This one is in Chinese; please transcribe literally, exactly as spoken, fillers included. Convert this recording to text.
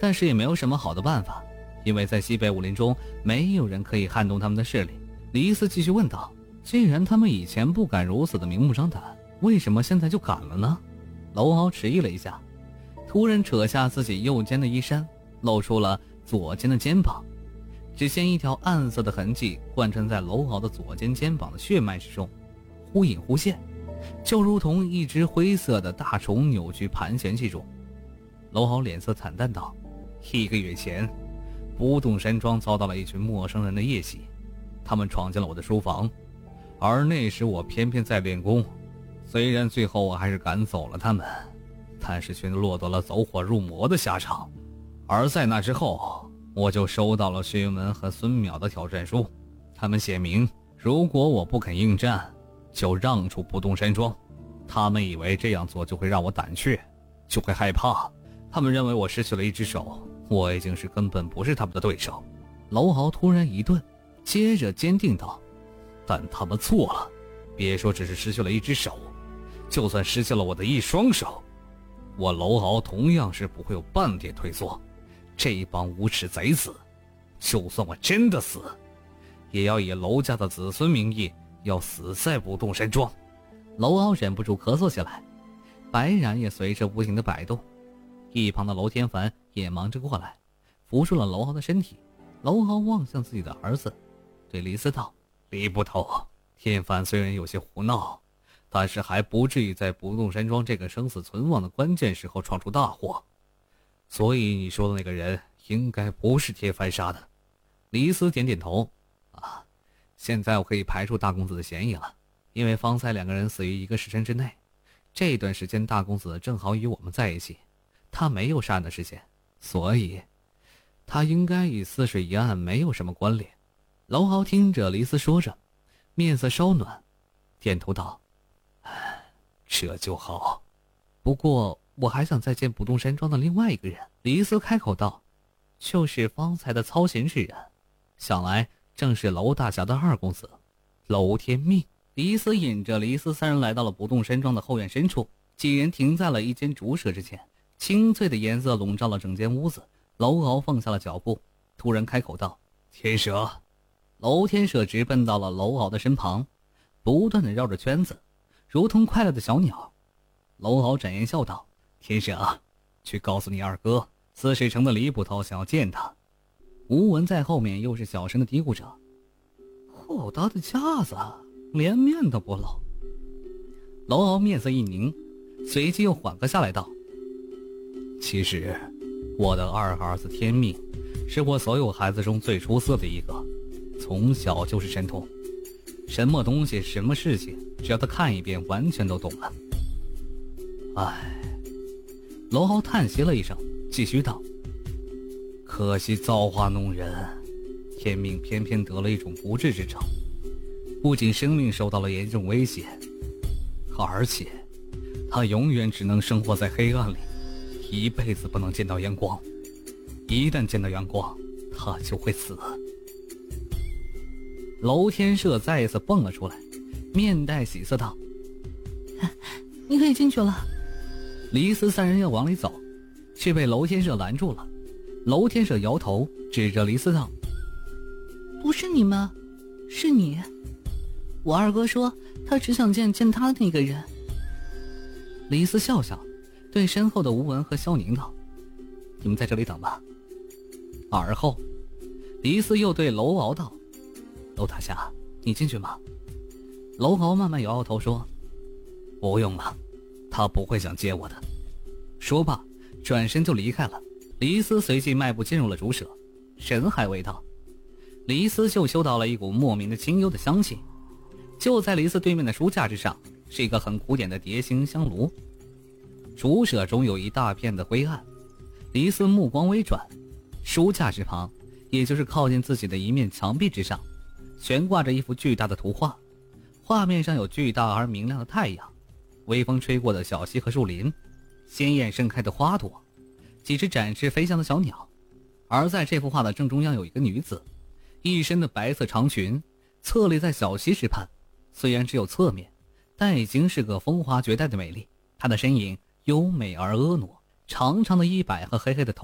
但是也没有什么好的办法，因为在西北武林中没有人可以撼动他们的势力。李斯继续问道，既然他们以前不敢如此的明目张胆，为什么现在就敢了呢？娄敖迟疑了一下，突然扯下自己右肩的衣衫，露出了左肩的肩膀，只见一条暗色的痕迹贯穿在娄敖的左肩肩膀的血脉之中，忽隐忽现，就如同一只灰色的大虫扭曲盘旋其中。娄敖脸色惨淡道，一个月前不动山庄遭到了一群陌生人的夜袭，他们闯进了我的书房，而那时我偏偏在练功，虽然最后我还是赶走了他们，但是却落得了走火入魔的下场。而在那之后，我就收到了薛文和孙淼的挑战书，他们写明如果我不肯应战，就让出不动山庄。他们以为这样做就会让我胆怯，就会害怕，他们认为我失去了一只手，我已经是根本不是他们的对手。娄敖突然一顿，接着坚定道，但他们错了，别说只是失去了一只手，就算失去了我的一双手，我娄敖同样是不会有半点退缩。这一帮无耻贼子，就算我真的死，也要以娄家的子孙名义，要死在不动山庄。娄敖忍不住咳嗽起来，白然也随着无形的摆动。一旁的娄天凡也忙着过来，扶住了娄敖的身体。娄敖望向自己的儿子，对黎斯道，黎捕头，天凡虽然有些胡闹，但是还不至于在不动山庄这个生死存亡的关键时候闯出大祸，所以你说的那个人应该不是天凡杀的。黎斯点点头，啊，现在我可以排除大公子的嫌疑了，因为方才两个人死于一个时辰之内，这段时间大公子正好与我们在一起，他没有杀人的时间，所以他应该与泗水一案没有什么关联。娄敖听着黎斯说着，面色稍暖，点头道，这就好，不过我还想再见不动山庄的另外一个人。黎斯开口道，就是方才的操行之人，想来正是娄大侠的二公子娄天命。黎斯引着黎斯三人来到了不动山庄的后院深处，几人停在了一间竹舍之前，清脆的颜色笼罩了整间屋子。娄敖放下了脚步，突然开口道，天舍。娄天舍直奔到了娄敖的身旁，不断的绕着圈子，如同快乐的小鸟。娄敖展颜笑道，天舍，去告诉你二哥，泗水城的李捕头想要见他。吴文在后面又是小声的嘀咕着，厚道的架子，连面都不露。娄敖面色一凝，随即又缓和下来道，其实我的二儿子天命是我所有孩子中最出色的一个，从小就是神童，什么东西什么事情只要他看一遍完全都懂了。唉，娄敖叹息了一声，继续道，可惜造化弄人，天命偏偏得了一种不治之症，不仅生命受到了严重威胁，而且他永远只能生活在黑暗里，一辈子不能见到阳光，一旦见到阳光，他就会死。娄天舍再一次蹦了出来，面带喜色道，你可以进去了。黎斯三人要往里走，却被娄天舍拦住了。娄天舍摇头，指着黎斯道，不是你们，是你。我二哥说他只想见见他的那个人。黎斯笑笑，对身后的吴文和萧宁道，你们在这里等吧。而后黎斯又对娄敖道，娄大侠，你进去吗？娄敖慢慢摇摇头说，不用了，他不会想接我的。说罢转身就离开了。黎斯随即迈步进入了竹舍，神还未到，黎斯就嗅到了一股莫名的清幽的香气。就在黎斯对面的书架之上，是一个很古典的蝶形香炉。竹舍中有一大片的灰暗，黎斯目光微转，书架之旁，也就是靠近自己的一面墙壁之上，悬挂着一幅巨大的图画，画面上有巨大而明亮的太阳，微风吹过的小溪和树林，鲜艳盛开的花朵，几只展翅飞翔的小鸟。而在这幅画的正中央有一个女子，一身的白色长裙，侧立在小溪之畔，虽然只有侧面，但已经是个风华绝代的美丽。她的身影优美而婀娜，长长的衣摆和黑黑的头